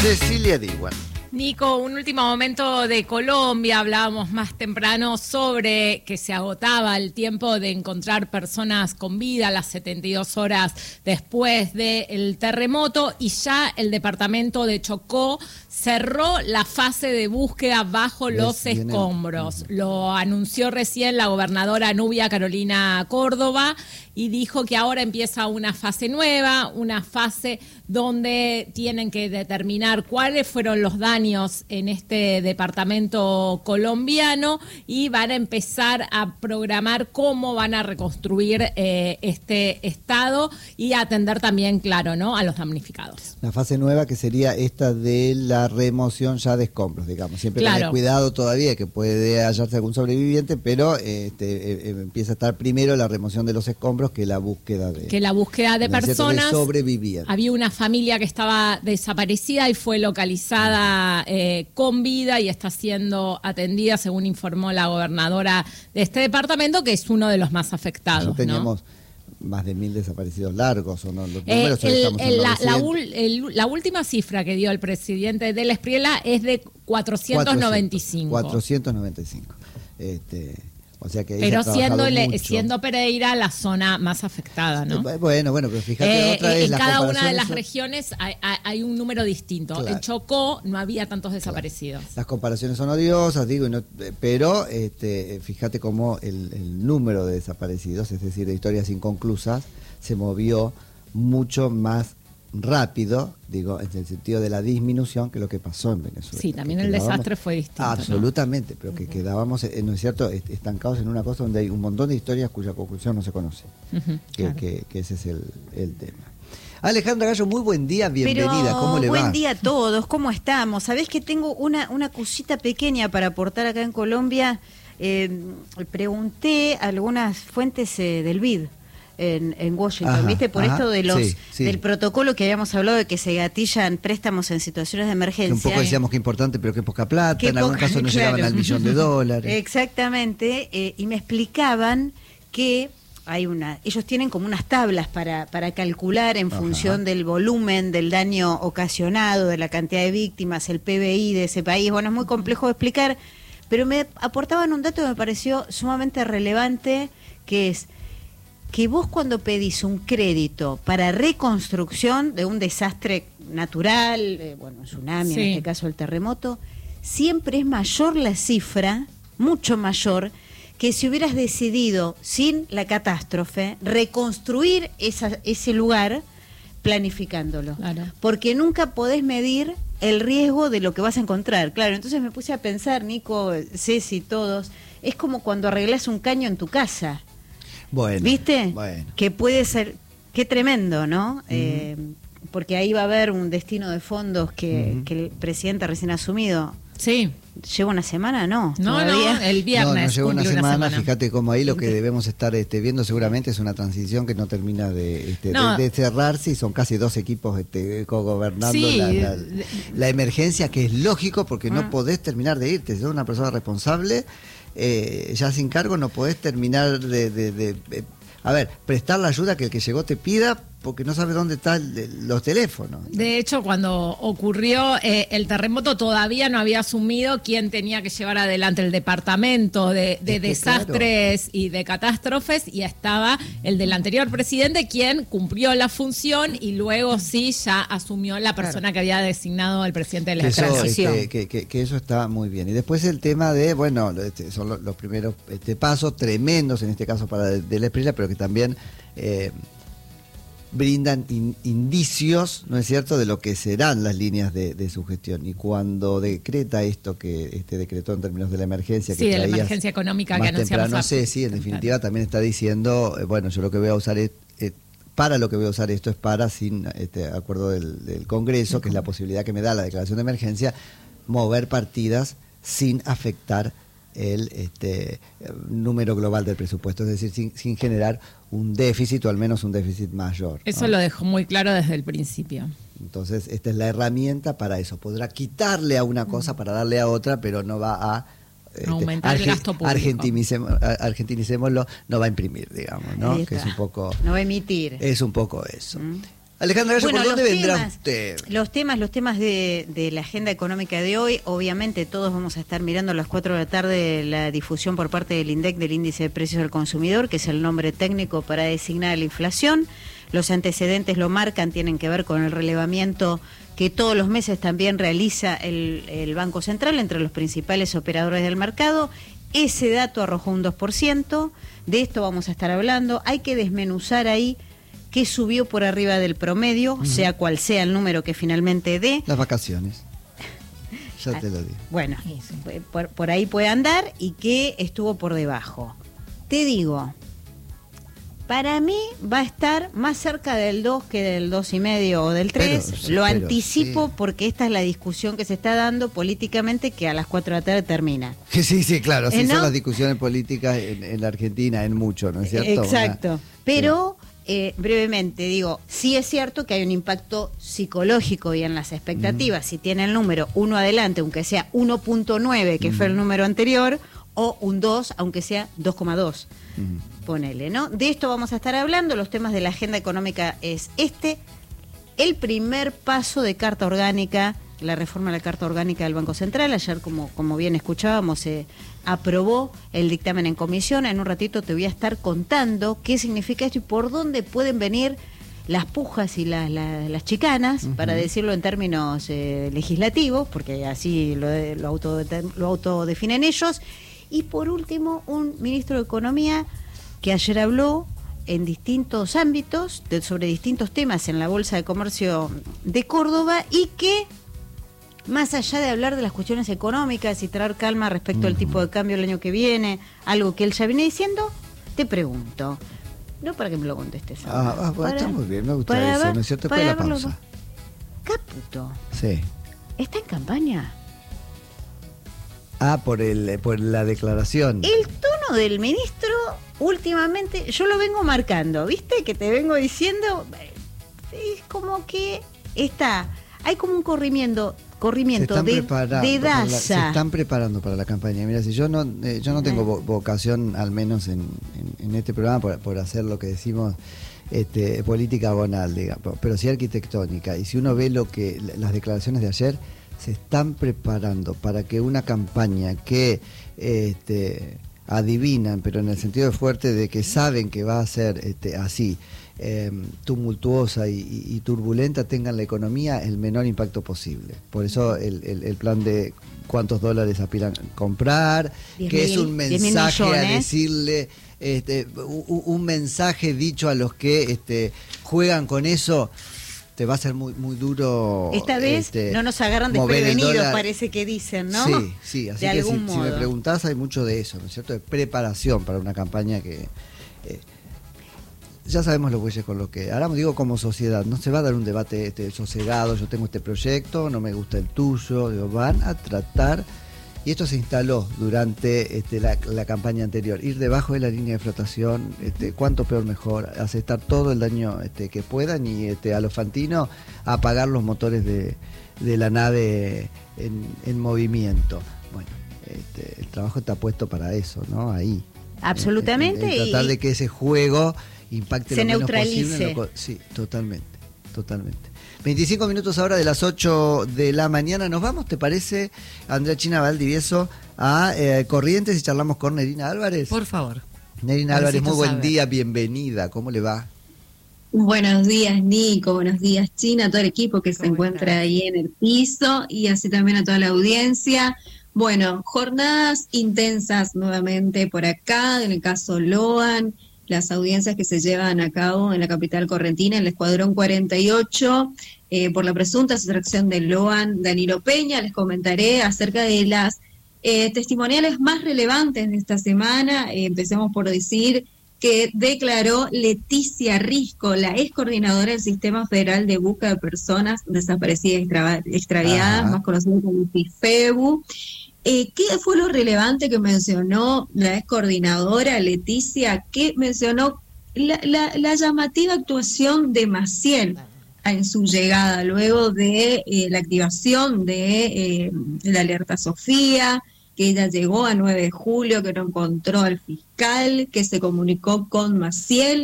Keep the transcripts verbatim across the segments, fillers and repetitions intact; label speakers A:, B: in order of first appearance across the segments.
A: Cecilia Diwan.
B: Nico, un último momento de Colombia. Hablábamos más temprano sobre que se agotaba el tiempo de encontrar personas con vida las setenta y dos horas después del terremoto, y ya el departamento de Chocó cerró la fase de búsqueda bajo los escombros. Lo anunció recién la gobernadora Nubia Carolina Córdoba y dijo que ahora empieza una fase nueva, una fase donde tienen que determinar cuáles fueron los daños en este departamento colombiano y van a empezar a programar cómo van a reconstruir eh, este estado y atender también, claro, ¿no?, a los damnificados.
A: La fase nueva que sería esta de la remoción ya de escombros, digamos. Siempre claro. Tener cuidado todavía que puede hallarse algún sobreviviente, pero este, eh, empieza a estar primero la remoción de los escombros que la búsqueda de
B: que la búsqueda de personas
A: de sobrevivientes.
B: Había una familia que estaba desaparecida y fue localizada eh, con vida y está siendo atendida, según informó la gobernadora de este departamento, que es uno de los más afectados.
A: Ya teníamos ¿no? más de mil desaparecidos largos, ¿o no? Los números
B: eh, el,
A: estamos
B: el, la, la, el, la última cifra que dio el presidente del Espriella es de cuatrocientos noventa y cinco.
A: cuatrocientos noventa y cinco. Este... O sea que
B: pero siendo, le, siendo Pereira la zona más afectada, ¿no?
A: Bueno, bueno, pero fíjate,
B: eh,
A: otra vez
B: en
A: las
B: cada una de las regiones hay, hay un número distinto.
A: Claro.
B: En Chocó no había tantos desaparecidos.
A: Claro. Las comparaciones son odiosas, digo, y no, pero este, fíjate cómo el, el número de desaparecidos, es decir, de historias inconclusas, se movió mucho más rápido, digo, en el sentido de la disminución que lo que pasó en Venezuela.
B: Sí, también el desastre fue distinto.
A: Absolutamente, ¿no? Pero que
B: uh-huh.
A: quedábamos, ¿no es cierto?, estancados en una cosa donde hay un montón de historias cuya conclusión no se conoce.
B: Uh-huh,
A: que,
B: claro.
A: que, que ese es el, el tema. Alejandra Gallo, muy buen día, bienvenida.
C: Pero,
A: ¿cómo le va?
C: Buen día a todos, ¿cómo estamos? Sabés que tengo una, una cosita pequeña para aportar acá en Colombia. Eh, pregunté a algunas fuentes eh, del B I D. En, en Washington,
A: ajá,
C: ¿viste? Por
A: ajá,
C: esto de los
A: sí, sí.
C: del protocolo que habíamos hablado de que se gatillan préstamos en situaciones de emergencia.
A: Que un poco decíamos que importante, pero que poca plata,
C: que
A: en algún
C: poca,
A: caso no
C: claro.
A: llegaban al millón de dólares.
C: Exactamente, eh, y me explicaban que hay una, ellos tienen como unas tablas para, para calcular en
A: ajá.
C: función del volumen del daño ocasionado, de la cantidad de víctimas, el P B I de ese país. Bueno, es muy complejo de explicar, pero me aportaban un dato que me pareció sumamente relevante, que es que vos cuando pedís un crédito para reconstrucción de un desastre natural, eh, bueno, un tsunami, sí. en este caso el terremoto, siempre es mayor la cifra, mucho mayor, que si hubieras decidido, sin la catástrofe, reconstruir esa, ese lugar planificándolo.
B: Claro.
C: Porque nunca podés medir el riesgo de lo que vas a encontrar. Claro, entonces me puse a pensar, Nico, Ceci, todos, es como cuando arreglás un caño en tu casa.
A: Bueno,
C: ¿viste?
A: Bueno.
C: Que puede ser, qué tremendo, ¿no? Uh-huh. Eh, porque ahí va a haber un destino de fondos que, uh-huh. que el presidente recién asumido.
B: Sí.
C: ¿Lleva una semana? No.
B: No,
C: todavía.
B: no, el viernes.
A: No, no lleva una semana,
B: una semana.
A: Fíjate cómo ahí lo que debemos estar este, viendo seguramente es una transición que no termina de, este,
B: no.
A: de, de cerrarse, y son casi dos equipos este, co-gobernando
B: sí.
A: la, la, la emergencia, que es lógico porque ah. no podés terminar de irte. Si sos una persona responsable, eh, ya sin cargo no podés terminar de... de, de, de a ver, prestar la ayuda que el que llegó te pida, porque no sabe dónde están los teléfonos.
B: De hecho, cuando ocurrió eh, el terremoto, todavía no había asumido quién tenía que llevar adelante el departamento de, de es que desastres claro. y de catástrofes, y estaba el del anterior presidente, quien cumplió la función y luego sí ya asumió la persona claro. que había designado el presidente de la
A: que eso,
B: transición.
A: Este, que, que, que eso está muy bien. Y después el tema de, bueno, este, son los, los primeros este, pasos tremendos, en este caso para de la Espriella, pero que también... Eh, brindan in, indicios, ¿no es cierto?, de lo que serán las líneas de, de su gestión. Y cuando decreta esto que este decretó en términos de la emergencia,
B: sí,
A: que
B: de la emergencia económica que anunciamos,
A: no sé, sí, en definitiva también está diciendo, eh, bueno, yo lo que voy a usar es, eh, para lo que voy a usar esto es para, sin este acuerdo del, del Congreso, que es la posibilidad que me da la declaración de emergencia, mover partidas sin afectar el este número global del presupuesto, es decir, sin, sin generar un déficit, o al menos un déficit mayor.
B: Eso
A: ¿no?
B: Lo dejó muy claro desde el principio.
A: Entonces, esta es la herramienta para eso. Podrá quitarle a una cosa para darle a otra, pero no va a... Este,
B: aumentar el gasto público.
A: Argentinicemos, argentinicémoslo, no va a imprimir, digamos, ¿no? Que es un poco...
C: No va a emitir.
A: Es un poco eso. ¿Mm? Alejandra,
C: bueno,
A: ¿por dónde
C: los
A: vendrá
C: temas,
A: usted?
C: Los temas, los temas de, de la agenda económica de hoy, obviamente todos vamos a estar mirando a las cuatro de la tarde la difusión por parte del INDEC del Índice de Precios del Consumidor, que es el nombre técnico para designar la inflación. Los antecedentes lo marcan, tienen que ver con el relevamiento que todos los meses también realiza el, el Banco Central entre los principales operadores del mercado. Ese dato arrojó un dos por ciento, de esto vamos a estar hablando. Hay que desmenuzar ahí qué subió por arriba del promedio, uh-huh. sea cual sea el número que finalmente dé.
A: Las vacaciones. Ya te lo digo.
C: Bueno, por, por ahí puede andar, y qué estuvo por debajo. Te digo, para mí va a estar más cerca del dos que del dos y medio o del tres. Pero, lo pero, anticipo sí. porque esta es la discusión que se está dando políticamente, que a las cuatro de la tarde termina.
A: Sí, sí, sí, claro. Así
C: ¿Eh, no?
A: son las discusiones políticas en, en la Argentina, en mucho, ¿no es cierto?
C: Exacto.
A: Una,
C: pero... Sí. Eh, brevemente, digo, sí es cierto que hay un impacto psicológico y en las expectativas, mm. si tiene el número uno adelante, aunque sea uno punto nueve, que mm. fue el número anterior, o un dos, aunque sea dos coma dos, mm. ponele, ¿no? De esto vamos a estar hablando, los temas de la agenda económica es este, el primer paso de Carta Orgánica, la reforma de la Carta Orgánica del Banco Central. Ayer, como, como bien escuchábamos, se eh, aprobó el dictamen en comisión. En un ratito te voy a estar contando qué significa esto y por dónde pueden venir las pujas y la, la, las chicanas, uh-huh. para decirlo en términos eh, legislativos, porque así lo, lo, auto, lo autodefinen ellos. Y por último, un ministro de Economía que ayer habló en distintos ámbitos, de, sobre distintos temas en la Bolsa de Comercio de Córdoba, y que, más allá de hablar de las cuestiones económicas y traer calma respecto uh-huh. al tipo de cambio el año que viene, algo que él ya viene diciendo, te pregunto, no para que me lo contestes ahora,
A: ah, ah bueno,
C: para,
A: está muy bien, me gusta eso, ver, ¿no es cierto? Para la pausa.
C: Caputo,
A: sí.
C: ¿está en campaña?
A: Ah, por el por la declaración.
C: El tono del ministro últimamente, yo lo vengo marcando, ¿viste? Que te vengo diciendo, es como que está, hay como un corrimiento corrimiento de, de Daza.
A: La, se están preparando para la campaña. Mira, si yo no eh, yo no tengo vo- vocación, al menos en, en, en este programa, por, por hacer lo que decimos este, política agonal, digamos, pero sí arquitectónica. Y si uno ve lo que las declaraciones de ayer, se están preparando para que una campaña que este, adivinan, pero en el sentido fuerte de que saben que va a ser este, así, eh, tumultuosa y, y, y turbulenta, tengan la economía el menor impacto posible. Por eso el, el, el plan de cuántos dólares aspiran a comprar, que es un mensaje a decirle, este, un, un mensaje dicho a los que este, juegan con eso. Te va a ser muy muy duro.
C: Esta vez este, no nos agarran desprevenidos, parece que dicen, ¿no?
A: Sí, sí, así
C: de
A: que
C: algún
A: si,
C: modo.
A: si me preguntás, hay mucho de eso, ¿no es cierto? De preparación para una campaña que... Eh, ya sabemos los bueyes con lo que... Ahora digo como sociedad, no se va a dar un debate este, sosegado, yo tengo este proyecto, no me gusta el tuyo, digo, van a tratar... Y esto se instaló durante este, la, la campaña anterior, ir debajo de la línea de flotación, este, cuanto peor mejor, aceptar todo el daño este, que puedan y este, a los Fantino apagar los motores de, de la nave en, en movimiento. Bueno, este, el trabajo está puesto para eso, ¿no? Ahí.
C: Absolutamente.
A: En, en, en tratar
C: y,
A: de que ese juego impacte
C: se
A: lo menos
C: neutralice.
A: posible. Lo, sí, totalmente, totalmente. veinticinco minutos ahora de las ocho de la mañana. Nos vamos, ¿te parece, Andrea China Valdivieso, a eh, Corrientes y charlamos con Nerina Álvarez?
D: Por favor.
A: Nerina Álvarez, muy buen día, bienvenida. ¿Cómo le va?
E: Buenos días, Nico. Buenos días, China, a todo el equipo que se encuentra ahí en el piso y así también a toda la audiencia. Bueno, jornadas intensas nuevamente por acá, en el caso Loan, las audiencias que se llevan a cabo en la capital correntina, en el Escuadrón cuarenta y ocho, eh, por la presunta sustracción de Loan Danilo Peña. Les comentaré acerca de las eh, testimoniales más relevantes de esta semana. Eh, empecemos por decir que declaró Leticia Risco, la ex coordinadora del Sistema Federal de Búsqueda de Personas Desaparecidas extra, Extraviadas, Ajá. más conocido como SIFEBU. Eh, ¿Qué fue lo relevante que mencionó la ex coordinadora Leticia? Que mencionó la, la, la llamativa actuación de Maciel en su llegada, luego de eh, la activación de eh, la alerta Sofía, que ella llegó a nueve de julio, que no encontró al fiscal, que se comunicó con Maciel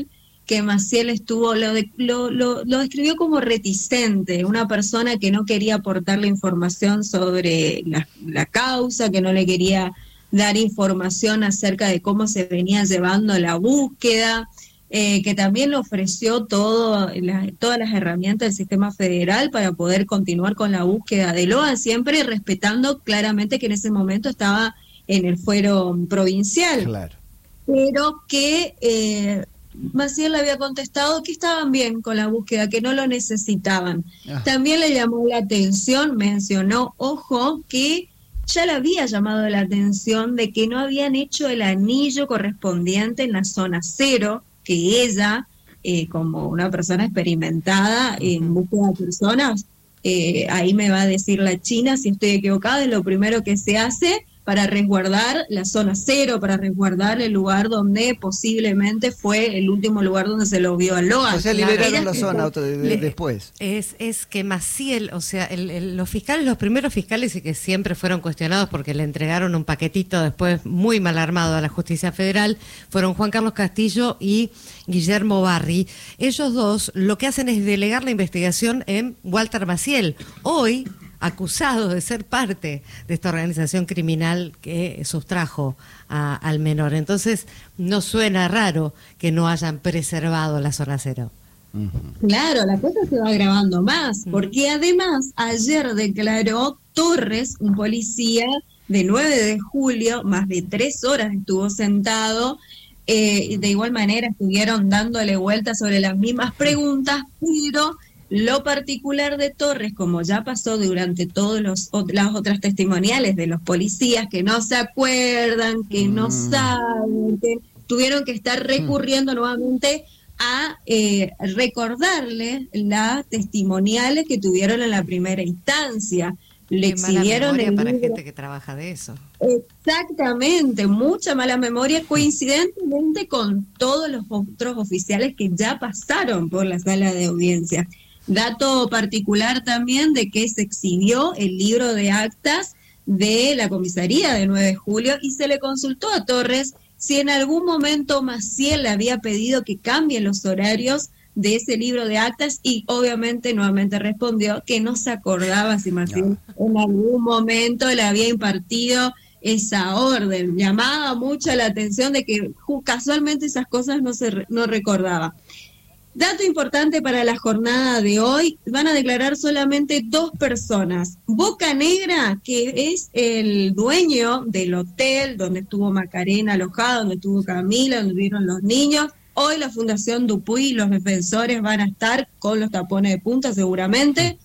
E: que Maciel estuvo, lo, de, lo, lo, lo describió como reticente, una persona que no quería aportarle información sobre la, la causa, que no le quería dar información acerca de cómo se venía llevando la búsqueda, eh, que también le ofreció todo, la, todas las herramientas del sistema federal para poder continuar con la búsqueda de Loan, siempre respetando claramente que en ese momento estaba en el fuero provincial.
A: Claro.
E: Pero que eh, Maciel le había contestado que estaban bien con la búsqueda, que no lo necesitaban. Ah. También le llamó la atención, mencionó, ojo, que ya le había llamado la atención de que no habían hecho el anillo correspondiente en la zona cero, que ella, eh, como una persona experimentada en búsqueda de personas, eh, ahí me va a decir la China si estoy equivocada, es lo primero que se hace para resguardar la zona cero, para resguardar el lugar donde posiblemente fue el último lugar donde se lo vio a Loan.
A: O sea, liberaron la zona de, de,
D: Le,
A: después.
D: Es, es que Maciel, o sea, el, el, los fiscales, los primeros fiscales y que siempre fueron cuestionados porque le entregaron un paquetito después muy mal armado a la justicia federal, fueron Juan Carlos Castillo y Guillermo Barri. Ellos dos lo que hacen es delegar la investigación en Walter Maciel. Hoy, acusado de ser parte de esta organización criminal que sustrajo a, al menor. Entonces, no suena raro que no hayan preservado la zona cero.
E: Claro, la cosa se va agravando más, porque además ayer declaró Torres, un policía de nueve de julio, más de tres horas estuvo sentado, eh, de igual manera estuvieron dándole vueltas sobre las mismas preguntas, pero lo particular de Torres, como ya pasó durante todas las otras testimoniales de los policías que no se acuerdan, que mm. no saben, que tuvieron que estar recurriendo mm. nuevamente a eh, recordarle las testimoniales que tuvieron en la primera instancia. Le
D: Qué
E: exhibieron
D: mala memoria
E: el
D: para
E: libro.
D: gente que trabaja de eso.
E: Exactamente, mucha mala memoria, coincidentemente con todos los otros oficiales que ya pasaron por la sala de audiencia. Dato particular también de que se exhibió el libro de actas de la comisaría de nueve de julio y se le consultó a Torres si en algún momento Maciel le había pedido que cambien los horarios de ese libro de actas y obviamente nuevamente respondió que no se acordaba si Maciel no. en algún momento le había impartido esa orden. Llamaba mucho la atención de que casualmente esas cosas no se no recordaba. Dato importante para la jornada de hoy, van a declarar solamente dos personas. Boca Negra, que es el dueño del hotel donde estuvo Macarena alojada, donde estuvo Camila, donde vieron los niños. Hoy la Fundación Dupuy y los defensores van a estar con los tapones de punta seguramente.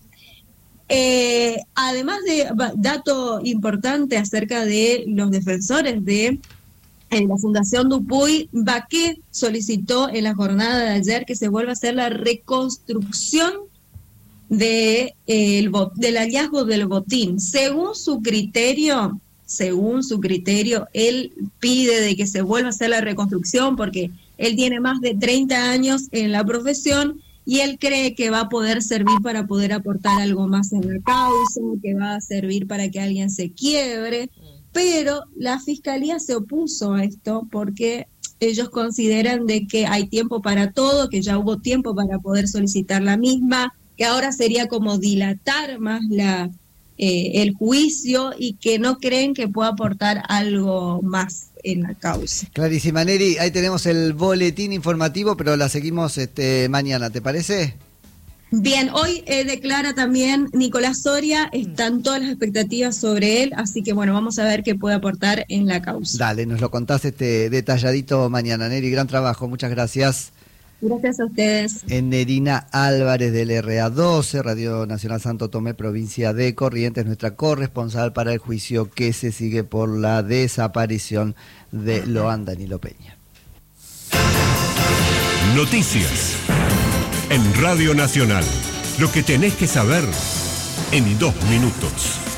E: Eh, además de dato importante acerca de los defensores de en la Fundación Dupuy, Baqué solicitó en la jornada de ayer que se vuelva a hacer la reconstrucción de, eh, el, del hallazgo del botín. Según su criterio, según su criterio, él pide de que se vuelva a hacer la reconstrucción porque él tiene más de treinta años en la profesión y él cree que va a poder servir para poder aportar algo más en la causa, que va a servir para que alguien se quiebre. Pero la Fiscalía se opuso a esto porque ellos consideran de que hay tiempo para todo, que ya hubo tiempo para poder solicitar la misma, que ahora sería como dilatar más la eh, el juicio y que no creen que pueda aportar algo más en la causa.
A: Clarísima, Neri, ahí tenemos el boletín informativo, pero la seguimos este mañana, ¿te parece?
E: Bien, hoy eh, declara también Nicolás Soria, están todas las expectativas sobre él, así que bueno, vamos a ver qué puede aportar en la causa.
A: Dale, nos lo contás este detalladito mañana, Neri, gran trabajo, muchas gracias.
E: Gracias a ustedes.
A: En Nerina Álvarez del R A doce, Radio Nacional Santo Tomé, provincia de Corrientes, nuestra corresponsal para el juicio que se sigue por la desaparición de Loan Danilo Peña.
F: Noticias en Radio Nacional. Lo que tenés que saber en dos minutos.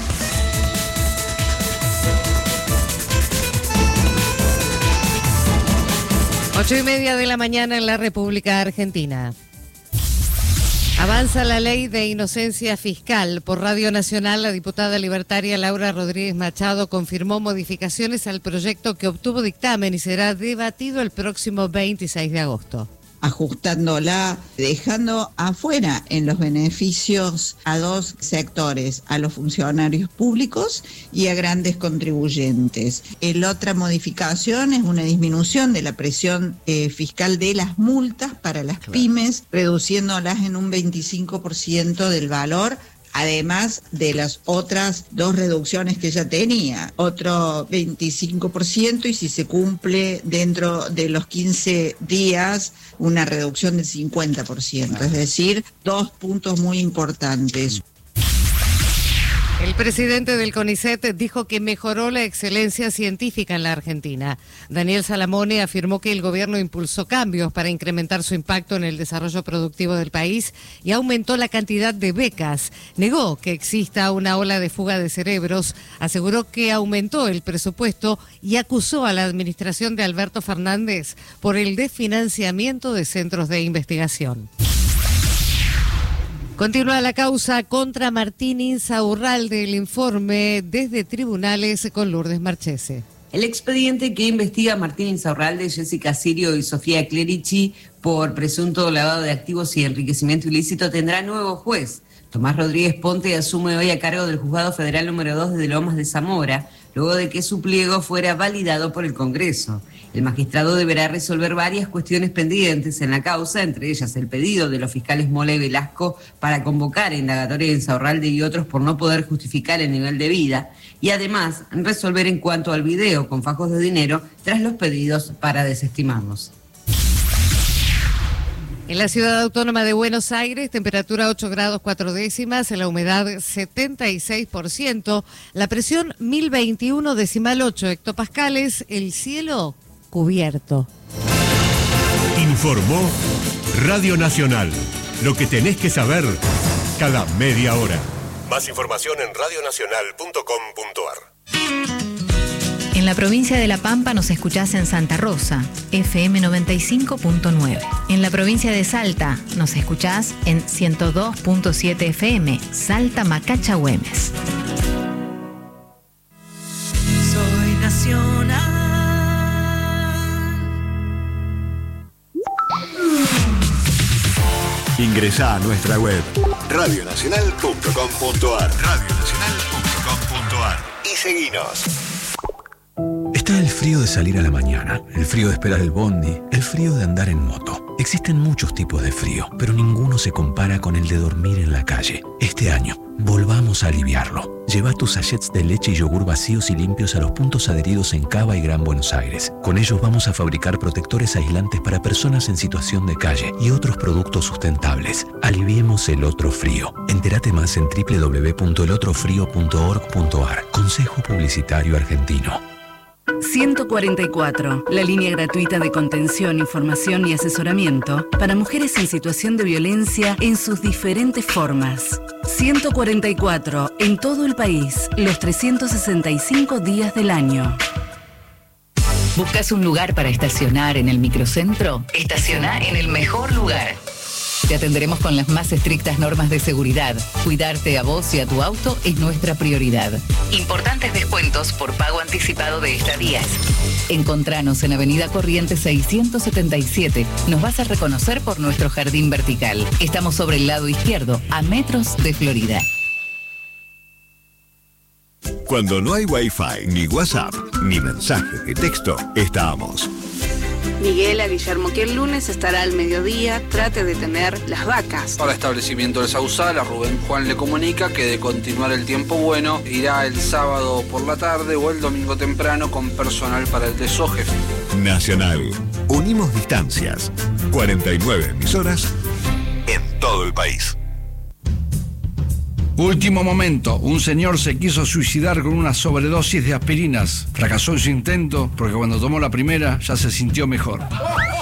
D: Ocho y media de la mañana en la República Argentina. Avanza la ley de inocencia fiscal. Por Radio Nacional, la diputada libertaria Laura Rodríguez Machado confirmó modificaciones al proyecto que obtuvo dictamen y será debatido el próximo veintiséis de agosto.
G: ajustándola, dejando afuera en los beneficios a dos sectores, a los funcionarios públicos y a grandes contribuyentes. La otra modificación es una disminución de la presión eh, fiscal de las multas para las claro. pymes, reduciéndolas en un veinticinco por ciento del valor, además de las otras dos reducciones que ya tenía, otro veinticinco por ciento, y si se cumple dentro de los quince días, una reducción del cincuenta por ciento, es decir, dos puntos muy importantes.
D: El presidente del CONICET dijo que mejoró la excelencia científica en la Argentina. Daniel Salamone afirmó que el gobierno impulsó cambios para incrementar su impacto en el desarrollo productivo del país y aumentó la cantidad de becas. Negó que exista una ola de fuga de cerebros, aseguró que aumentó el presupuesto y acusó a la administración de Alberto Fernández por el desfinanciamiento de centros de investigación. Continúa la causa contra Martín Insaurralde, el informe desde tribunales con Lourdes Marchese.
H: El expediente que investiga a Martín Insaurralde, Jessica Sirio y Sofía Clerici por presunto lavado de activos y enriquecimiento ilícito tendrá nuevo juez. Tomás Rodríguez Ponte asume hoy a cargo del Juzgado Federal número dos de Lomas de Zamora, luego de que su pliego fuera validado por el Congreso. El magistrado deberá resolver varias cuestiones pendientes en la causa, entre ellas el pedido de los fiscales Mola y Velasco para convocar a indagatoria de Insaurralde y otros por no poder justificar el nivel de vida, y además resolver en cuanto al video con fajos de dinero tras los pedidos para desestimarlos.
D: En la ciudad autónoma de Buenos Aires, temperatura ocho grados cuatro décimas, la humedad setenta y seis por ciento, la presión mil veintiuno decimal ocho hectopascales, el cielo cubierto.
F: Informó Radio Nacional. Lo que tenés que saber cada media hora. Más información en radio nacional punto com punto a r.
I: En la provincia de La Pampa nos escuchás en Santa Rosa, F M noventa y cinco punto nueve. En la provincia de Salta nos escuchás en ciento dos punto siete F M, Salta Macacha Güemes.
J: Soy nacional.
K: Ingresá a nuestra web radio nacional punto com punto a r. radio nacional punto com punto a r y seguinos.
L: Está el frío de salir a la mañana, el frío de esperar el bondi, el frío de andar en moto. Existen muchos tipos de frío, pero ninguno se compara con el de dormir en la calle. Este año, volvamos a aliviarlo. Lleva tus sachets de leche y yogur vacíos y limpios a los puntos adheridos en Cava y Gran Buenos Aires. Con ellos vamos a fabricar protectores aislantes para personas en situación de calle y otros productos sustentables. Aliviemos el otro frío. Entérate más en doble u doble u doble u punto el otro frío punto org punto a r. Consejo Publicitario Argentino.
M: ciento cuarenta y cuatro, la línea gratuita de contención, información y asesoramiento para mujeres en situación de violencia en sus diferentes formas. ciento cuarenta y cuatro, en todo el país, los trescientos sesenta y cinco días del año.
N: ¿Buscas un lugar para estacionar en el microcentro? Estaciona en el mejor lugar. Te atenderemos con las más estrictas normas de seguridad. Cuidarte a vos y a tu auto es nuestra prioridad. Importantes descuentos por pago anticipado de estadías. Encontranos en Avenida Corrientes seiscientos setenta y siete. Nos vas a reconocer por nuestro jardín vertical. Estamos sobre el lado izquierdo, a metros de Florida.
K: Cuando no hay Wi-Fi, ni WhatsApp, ni mensajes de texto, estamos.
O: Miguel a Guillermo que el lunes estará al mediodía, trate de tener las vacas.
P: Para establecimiento del Sausal, a Rubén Juan le comunica que de continuar el tiempo bueno, irá el sábado por la tarde o el domingo temprano con personal para el desoje.
K: Nacional. Unimos distancias. cuarenta y nueve emisoras en todo el país.
Q: Último momento, un señor se quiso suicidar con una sobredosis de aspirinas. Fracasó en su intento porque cuando tomó la primera ya se sintió mejor.